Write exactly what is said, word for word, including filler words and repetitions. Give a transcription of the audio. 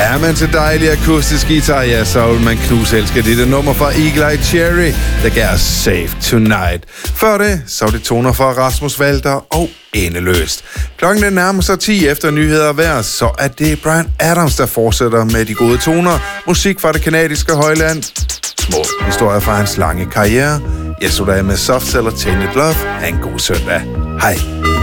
Ja, men til dejlig akustisk guitar, ja, så vil man knuse elsker det. Det nummer fra Eagle Eye Cherry, der gav Safe Tonight. Før det, så var det toner fra Rasmus Walter og Endeløst. Klokken er nærmer sig ti efter nyheder hver, så er det Bryan Adams, der fortsætter med de gode toner. Musik fra det kanadiske højland. Små historier fra hans lange karriere. Jeg så dig med Soft Cell og Tainted Love. Ha' en god søndag. Hej.